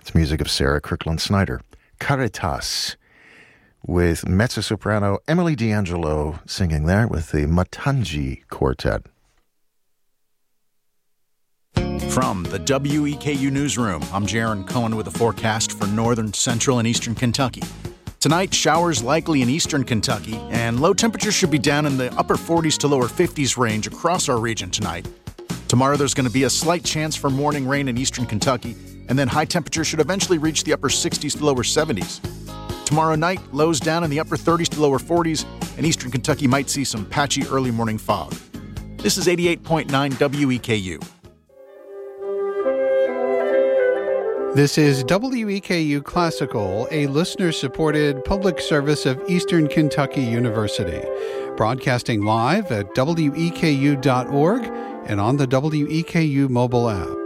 It's music of Sarah Kirkland Snyder. Caritas, with mezzo-soprano Emily D'Angelo singing there with the Matangi Quartet. From the WEKU Newsroom, I'm Jaron Cohen with a forecast for northern, central, and eastern Kentucky. Tonight, showers likely in eastern Kentucky, and low temperatures should be down in the upper 40s to lower 50s range across our region tonight. Tomorrow, there's going to be a slight chance for morning rain in eastern Kentucky, and then high temperatures should eventually reach the upper 60s to lower 70s. Tomorrow night, lows down in the upper 30s to lower 40s, and eastern Kentucky might see some patchy early morning fog. This is 88.9 WEKU. This is WEKU Classical, a listener-supported public service of Eastern Kentucky University, broadcasting live at weku.org and on the WEKU mobile app.